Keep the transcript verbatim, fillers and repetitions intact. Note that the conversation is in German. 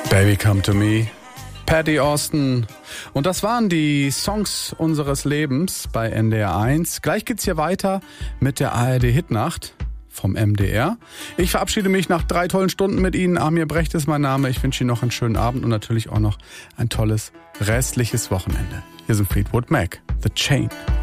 Baby Come to Me, Patty Austin. Und das waren die Songs unseres Lebens bei N D R eins. Gleich geht's hier weiter mit der A R D-Hitnacht vom M D R. Ich verabschiede mich nach drei tollen Stunden mit Ihnen. Amir Brecht ist mein Name. Ich wünsche Ihnen noch einen schönen Abend und natürlich auch noch ein tolles restliches Wochenende. Hier sind Fleetwood Mac, The Chain.